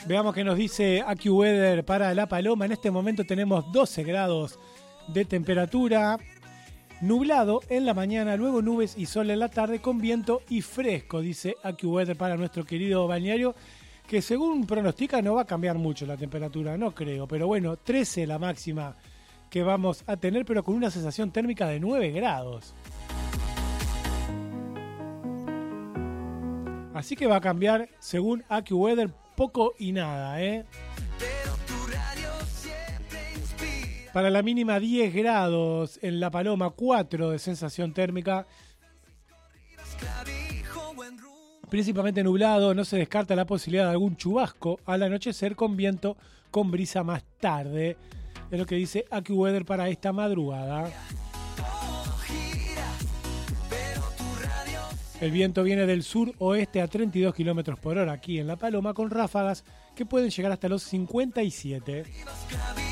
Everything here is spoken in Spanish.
Veamos qué nos dice AccuWeather para La Paloma. En este momento tenemos 12 grados de temperatura. Nublado en la mañana, luego nubes y sol en la tarde con viento y fresco, dice AccuWeather para nuestro querido balneario, que según pronostica no va a cambiar mucho la temperatura, no creo, pero bueno, 13 la máxima que vamos a tener, pero con una sensación térmica de 9 grados. Así que va a cambiar, según AccuWeather, poco y nada, ¿eh? Para la mínima 10 grados en La Paloma, 4 de sensación térmica. Principalmente nublado, no se descarta la posibilidad de algún chubasco al anochecer con viento, con brisa más tarde. Es lo que dice AccuWeather para esta madrugada. El viento viene del sur-oeste a 32 km por hora aquí en La Paloma, con ráfagas que pueden llegar hasta los 57.